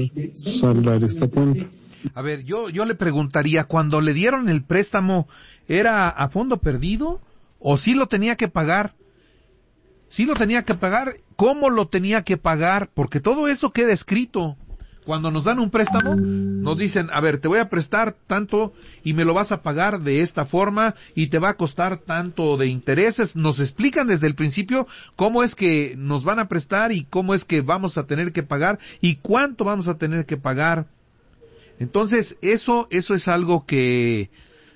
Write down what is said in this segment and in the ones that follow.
personal saldar esta cuenta. A ver, yo le preguntaría, cuando le dieron el préstamo, ¿era a fondo perdido o sí lo tenía que pagar? ¿Sí lo tenía que pagar? ¿Cómo lo tenía que pagar? Porque todo eso queda escrito. Cuando nos dan un préstamo, nos dicen, a ver, te voy a prestar tanto y me lo vas a pagar de esta forma y te va a costar tanto de intereses. Nos explican desde el principio cómo es que nos van a prestar y cómo es que vamos a tener que pagar y cuánto vamos a tener que pagar. Entonces, eso es algo que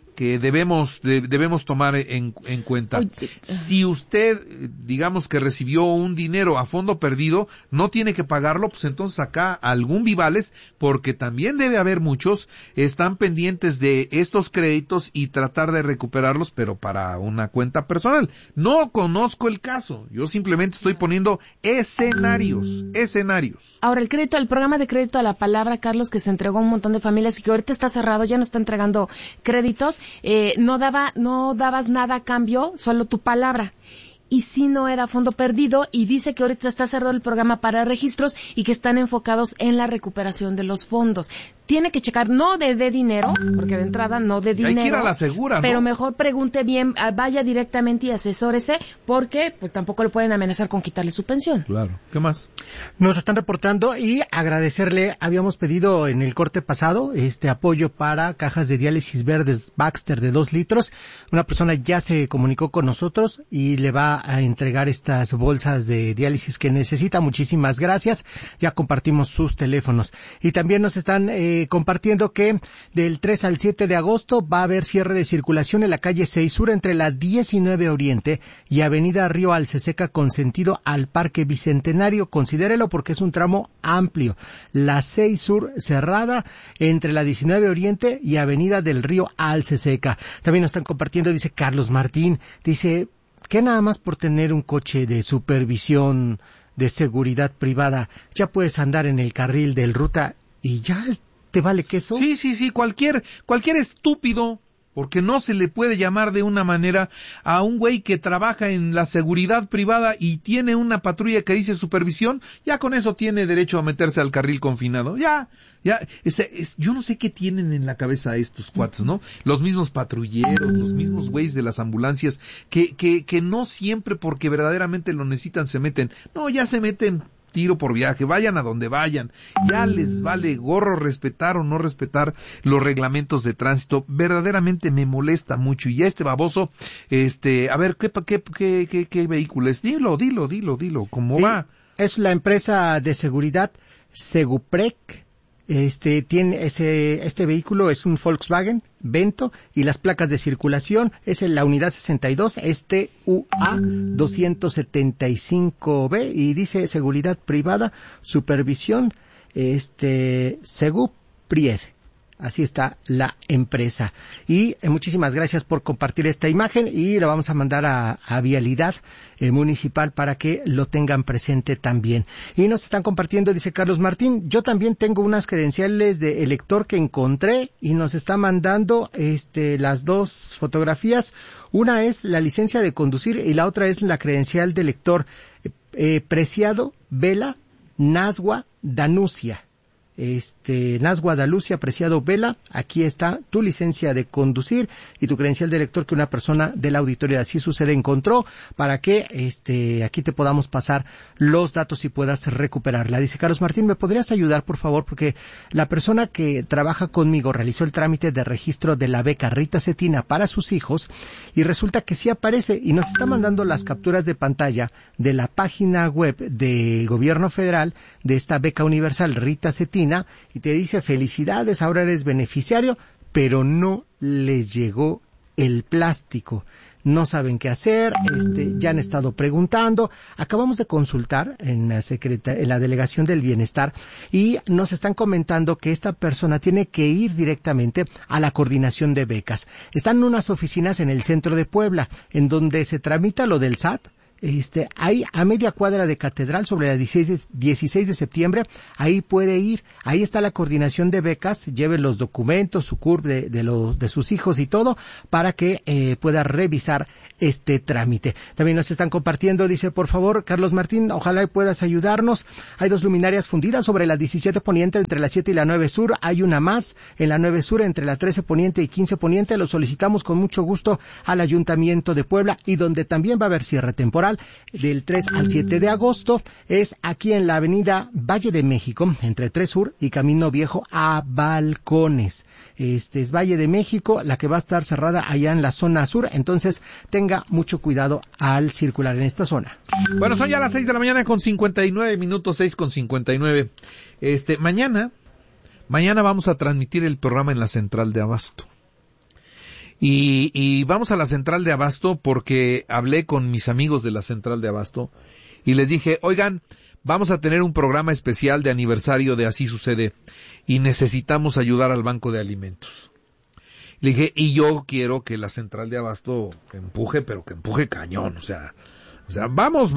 debemos tomar en cuenta. Si usted, digamos que recibió un dinero a fondo perdido, no tiene que pagarlo, pues entonces acá algún Vivales, porque también debe haber muchos, están pendientes de estos créditos y tratar de recuperarlos, pero para una cuenta personal. No conozco el caso, yo simplemente estoy poniendo escenarios. Ahora, el programa de crédito a la palabra, Carlos, que se entregó a un montón de familias y que ahorita está cerrado, ya no está entregando créditos, no dabas nada a cambio, solo tu palabra. Y si no era fondo perdido, y dice que ahorita está cerrado el programa para registros y que están enfocados en la recuperación de los fondos. Tiene que checar, no de dinero, porque de entrada no de dinero. Hay que ir a la segura, ¿no? Pero mejor pregunte bien, vaya directamente y asesórese, porque pues tampoco le pueden amenazar con quitarle su pensión. Claro. ¿Qué más? Nos están reportando y agradecerle, habíamos pedido en el corte pasado apoyo para cajas de diálisis verdes Baxter de 2 litros. Una persona ya se comunicó con nosotros y le va a entregar estas bolsas de diálisis que necesita. Muchísimas gracias. Ya compartimos sus teléfonos. Y también nos están compartiendo que del 3 al 7 de agosto va a haber cierre de circulación en la calle 6 Sur entre la 19 Oriente y Avenida Río Alceseca con sentido al Parque Bicentenario. Considérelo porque es un tramo amplio. La 6 Sur cerrada entre la 19 Oriente y Avenida del Río Alceseca. También nos están compartiendo, dice Carlos Martín, dice que nada más por tener un coche de supervisión de seguridad privada ya puedes andar en el carril del ruta y ya te vale queso. Sí, cualquier estúpido, porque no se le puede llamar de una manera a un güey que trabaja en la seguridad privada y tiene una patrulla que dice supervisión, ya con eso tiene derecho a meterse al carril confinado. Yo no sé qué tienen en la cabeza estos cuates, ¿no? Los mismos patrulleros, los mismos güeyes de las ambulancias, que no siempre porque verdaderamente lo necesitan se meten. No, ya se meten tiro por viaje, vayan a donde vayan, ya les vale gorro respetar o no respetar los reglamentos de tránsito. Verdaderamente me molesta mucho. Y ya baboso, a ver, ¿qué vehículo es? Dilo, ¿cómo va? Es la empresa de seguridad Seguprec. Este vehículo es un Volkswagen Vento y las placas de circulación es en la unidad 62, UA 275B y dice seguridad privada, supervisión, Segupried. Así está la empresa. Y muchísimas gracias por compartir esta imagen y la vamos a mandar a Vialidad Municipal para que lo tengan presente también. Y nos están compartiendo, dice Carlos Martín, yo también tengo unas credenciales de elector que encontré y nos está mandando las dos fotografías. Una es la licencia de conducir y la otra es la credencial de elector. Preciado Vela Nasgua Danusia. Nasgua Dalucia Preciado Vela, aquí está tu licencia de conducir y tu credencial de elector que una persona del auditorio de Así Sucede encontró para que aquí te podamos pasar los datos y puedas recuperarla. Dice Carlos Martín, ¿me podrías ayudar por favor? Porque la persona que trabaja conmigo realizó el trámite de registro de la beca Rita Cetina para sus hijos y resulta que sí aparece y nos está mandando las capturas de pantalla de la página web del gobierno federal de esta beca universal Rita Cetina y te dice felicidades, ahora eres beneficiario, pero no les llegó el plástico. No saben qué hacer, ya han estado preguntando. Acabamos de consultar en la Delegación del Bienestar y nos están comentando que esta persona tiene que ir directamente a la coordinación de becas. Están unas oficinas en el centro de Puebla, en donde se tramita lo del SAT, ahí a media cuadra de Catedral, sobre la 16 de septiembre, ahí puede ir, ahí está la coordinación de becas, lleve los documentos, su CURP de sus hijos y todo, para que pueda revisar este trámite. También nos están compartiendo, dice, por favor, Carlos Martín, ojalá puedas ayudarnos. Hay 2 luminarias fundidas sobre la 17 Poniente entre la 7 y la 9 Sur, hay una más en la 9 Sur entre la 13 Poniente y 15 Poniente, lo solicitamos con mucho gusto al Ayuntamiento de Puebla, y donde también va a haber cierre temporal del 3 al 7 de agosto, es aquí en la avenida Valle de México, entre 3 Sur y Camino Viejo a Balcones. Es Valle de México, la que va a estar cerrada allá en la zona sur, entonces tenga mucho cuidado al circular en esta zona. Bueno, son ya las 6 de la mañana con 59 minutos, 6:59. Mañana vamos a transmitir el programa en la Central de Abasto. Y vamos a la Central de Abasto porque hablé con mis amigos de la Central de Abasto y les dije, oigan, vamos a tener un programa especial de aniversario de Así Sucede y necesitamos ayudar al Banco de Alimentos. Le dije, y yo quiero que la Central de Abasto empuje, pero que empuje cañón, o sea, vamos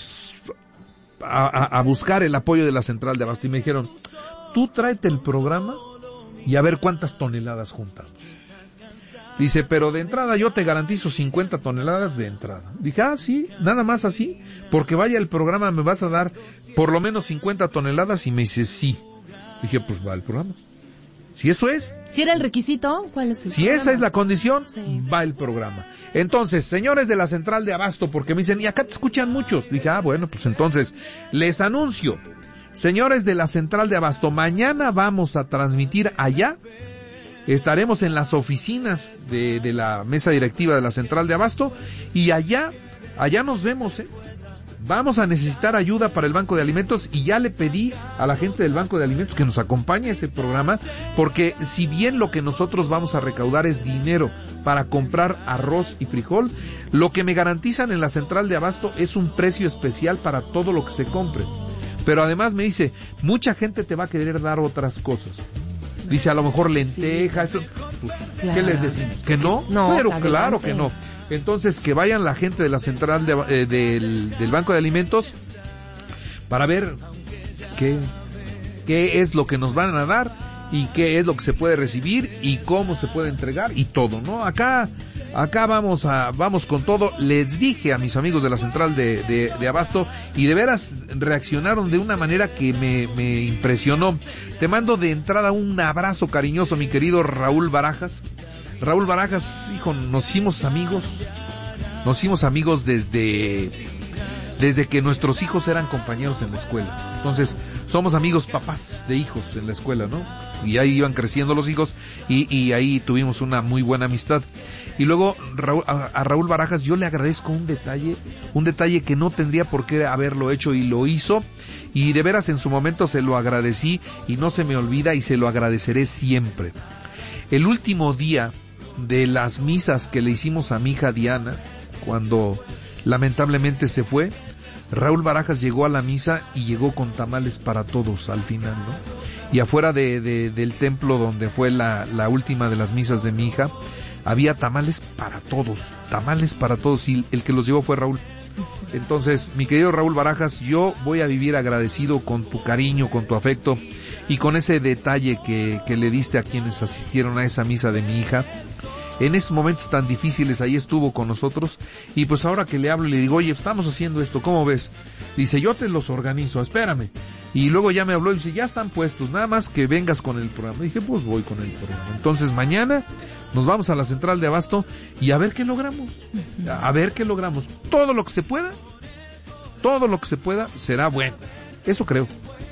a buscar el apoyo de la Central de Abasto. Y me dijeron, tú tráete el programa y a ver cuántas toneladas juntamos. Dice, pero de entrada yo te garantizo 50 toneladas de entrada. Dije, sí, nada más así, porque vaya el programa, me vas a dar por lo menos 50 toneladas. Y me dice, sí. Dije, pues va el programa. Si eso es. ¿Si era el requisito? ¿Cuál es el Si programa? esa es la condición, sí, va el programa. Entonces, señores de la Central de Abasto, porque me dicen, y acá te escuchan muchos. Dije, bueno, pues entonces, les anuncio. Señores de la Central de Abasto, mañana vamos a transmitir allá. Estaremos en las oficinas de la mesa directiva de la Central de Abasto y allá nos vemos, Vamos a necesitar ayuda para el Banco de Alimentos y ya le pedí a la gente del Banco de Alimentos que nos acompañe a ese programa, porque si bien lo que nosotros vamos a recaudar es dinero para comprar arroz y frijol, lo que me garantizan en la Central de Abasto es un precio especial para todo lo que se compre. Pero además me dice, mucha gente te va a querer dar otras cosas. Dice, a lo mejor lentejas. Sí. Pues, claro. ¿Qué les decimos? ¿Que no? No, pero claro que no. Entonces, que vayan la gente de la Central del Banco de Alimentos para ver qué es lo que nos van a dar y qué es lo que se puede recibir y cómo se puede entregar y todo, ¿no? Acá vamos con todo. Les dije a mis amigos de la Central de Abasto y de veras reaccionaron de una manera que me impresionó. Te mando de entrada un abrazo cariñoso, mi querido Raúl Barajas. Raúl Barajas, hijo, nos hicimos amigos desde que nuestros hijos eran compañeros en la escuela. Entonces, somos amigos papás de hijos en la escuela, ¿no? Y ahí iban creciendo los hijos y ahí tuvimos una muy buena amistad. Y luego a Raúl Barajas yo le agradezco un detalle que no tendría por qué haberlo hecho y lo hizo. Y de veras en su momento se lo agradecí y no se me olvida y se lo agradeceré siempre. El último día de las misas que le hicimos a mi hija Diana, cuando lamentablemente se fue, Raúl Barajas llegó a la misa y llegó con tamales para todos al final, ¿no? Y afuera del templo donde fue la última de las misas de mi hija, había tamales para todos, y el que los llevó fue Raúl. Entonces, mi querido Raúl Barajas, yo voy a vivir agradecido con tu cariño, con tu afecto y con ese detalle que le diste a quienes asistieron a esa misa de mi hija. En esos momentos tan difíciles ahí estuvo con nosotros y pues ahora que le hablo y le digo, oye, estamos haciendo esto, ¿cómo ves? Dice, yo te los organizo, espérame. Y luego ya me habló y dice, ya están puestos, nada más que vengas con el programa. Dije, pues voy con el programa. Entonces mañana nos vamos a la Central de Abasto y a ver qué logramos. Todo lo que se pueda será bueno. Eso creo.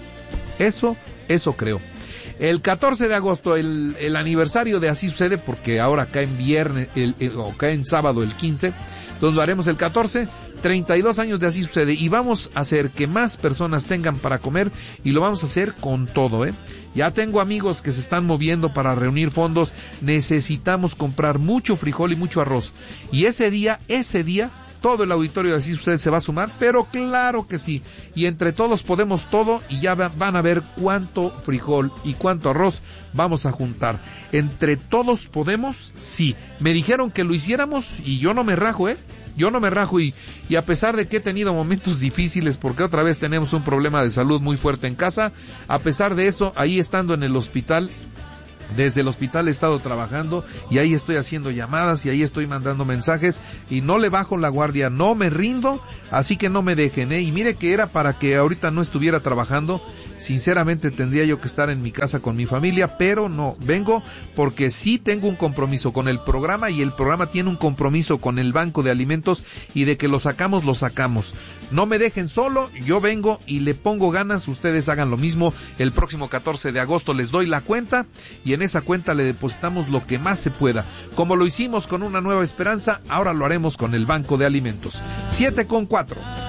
El 14 de agosto, el aniversario de Así Sucede, porque ahora cae en viernes, o cae en sábado el 15, donde lo haremos el 14, 32 años de Así Sucede, y vamos a hacer que más personas tengan para comer, y lo vamos a hacer con todo, Ya tengo amigos que se están moviendo para reunir fondos, necesitamos comprar mucho frijol y mucho arroz, y ese día todo el auditorio así usted se va a sumar, pero claro que sí, y entre todos podemos todo, y ya van a ver cuánto frijol y cuánto arroz vamos a juntar. Entre todos podemos, sí. Me dijeron que lo hiciéramos y yo no me rajo, yo no me rajo, y a pesar de que he tenido momentos difíciles porque otra vez tenemos un problema de salud muy fuerte en casa, a pesar de eso, ahí estando en el hospital, desde el hospital he estado trabajando y ahí estoy haciendo llamadas y ahí estoy mandando mensajes y no le bajo la guardia, no me rindo, así que no me dejen, y mire que era para que ahorita no estuviera trabajando. Sinceramente tendría yo que estar en mi casa con mi familia, pero no, vengo porque sí tengo un compromiso con el programa y el programa tiene un compromiso con el Banco de Alimentos y de que lo sacamos. No me dejen solo, yo vengo y le pongo ganas, ustedes hagan lo mismo. El próximo 14 de agosto les doy la cuenta y en esa cuenta le depositamos lo que más se pueda. Como lo hicimos con Una Nueva Esperanza, ahora lo haremos con el Banco de Alimentos. 7:04.